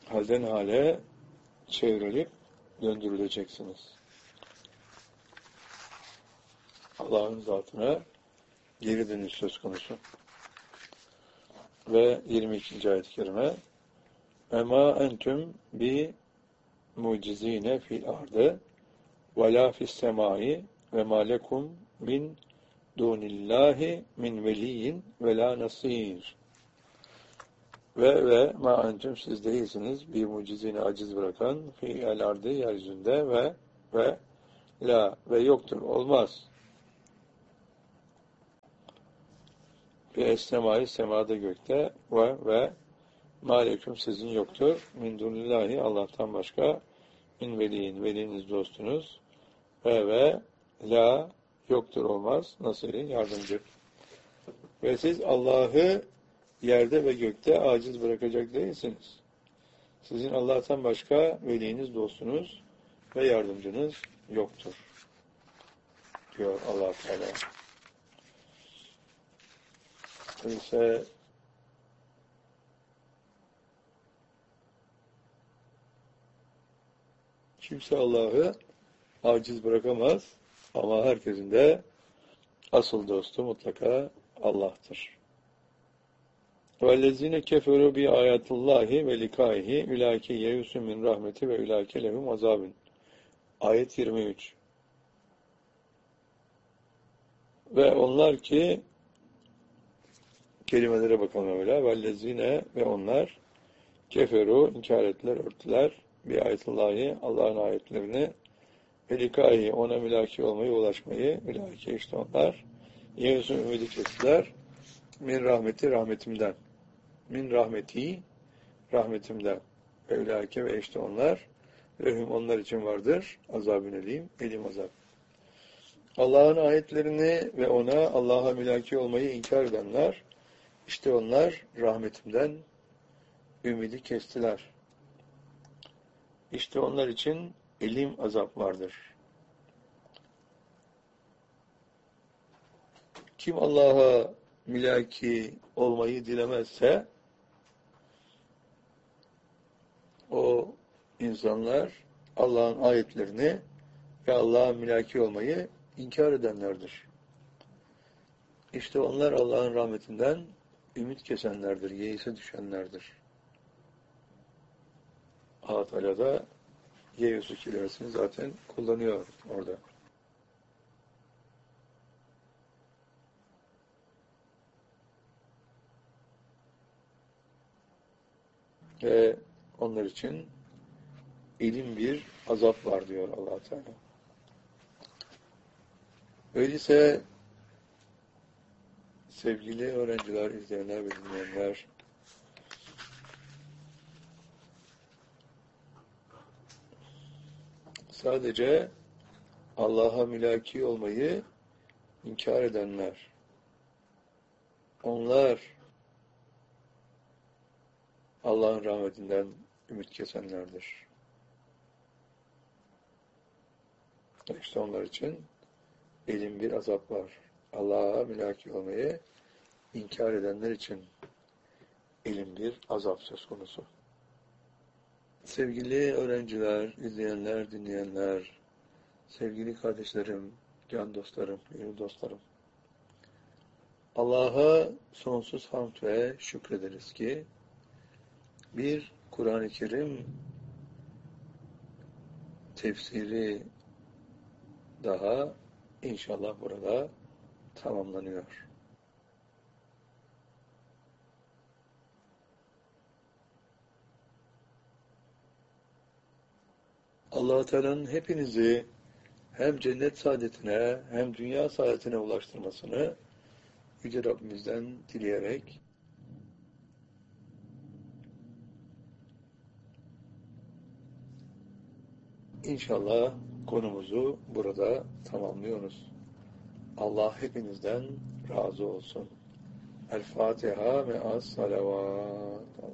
halden hale çevrilip döndürüleceksiniz. Allah'ın zatına geri dönüş söz konusu. Ve 22. ayet-i kerime Ema entüm bi mucizine fil ardı ve la fis semai ve ma lekum min dunillahi min veliyyin ve la nasir. Ve ma entüm siz değilsiniz bir mucizine aciz bırakan fi'el ardı yeryüzünde ve la ve yoktur olmaz. Bir semai semada gökte ve maleküm sizin yoktur. Min dunillahi Allah'tan başka min veliyin veliniz dostunuz ve la yoktur olmaz. Nasiri yardımcı. Ve siz Allah'ı yerde ve gökte aciz bırakacak değilsiniz. Sizin Allah'tan başka veliniz dostunuz ve yardımcınız yoktur. Diyor Allah Teala. Öyleyse kimse Allah'ı aciz bırakamaz ama herkesin de asıl dostu mutlaka Allah'tır. وَالَّذِينَ كَفَرُوا بِآيَاتِ اللّٰهِ وَلِقَائِهِ اُلَٰئِكَ يَئُسُ مِنْ رَحْمَتِ وَاُلَٰئِكَ لَهُمْ عَذَابٌ. Ayet 23. Ve onlar ki kelimelere bakalım öyle. وَالَّذِينَ ve onlar keferu inkar ettiler, örtüler bir ayetillahi Allah'ın ayetlerini ve likâhi ona mülaki olmayı, ulaşmayı mülaki işte onlar yeğusun ümidi kestiler min rahmeti rahmetimden min rahmeti rahmetimden ve ülâke ve işte onlar lehum onlar için vardır azab-ın elim azab. Allah'ın ayetlerini ve ona Allah'a mülaki olmayı inkar edenler işte onlar rahmetimden ümidi kestiler. İşte onlar için elim azap vardır. Kim Allah'a mülaki olmayı dilemezse o insanlar Allah'ın ayetlerini ve Allah'a mülaki olmayı inkar edenlerdir. İşte onlar Allah'ın rahmetinden ümit kesenlerdir, yeise düşenlerdir. Allah Teala da yeğusu kelimesini zaten kullanıyor orada. Ve onlar için elim bir azap var diyor Allah Teala. Öyleyse sevgili öğrenciler, izleyenler ve dinleyenler, sadece Allah'a mülaki olmayı inkar edenler, onlar Allah'ın rahmetinden ümit kesenlerdir. İşte onlar için elim bir azap var. Allah'a mülaki olmayı inkar edenler için elim bir azap söz konusu. Sevgili öğrenciler, izleyenler, dinleyenler, sevgili kardeşlerim, can dostlarım, yeni dostlarım. Allah'a sonsuz hamd ve şükrederiz ki bir Kur'an-ı Kerim tefsiri daha inşallah burada tamamlanıyor. Allah-u Teala'nın hepinizi hem cennet saadetine hem dünya saadetine ulaştırmasını Yüce Rabbimizden dileyerek İnşallah konumuzu burada tamamlıyoruz. Allah hepinizden razı olsun. El Fatiha ve as salavat.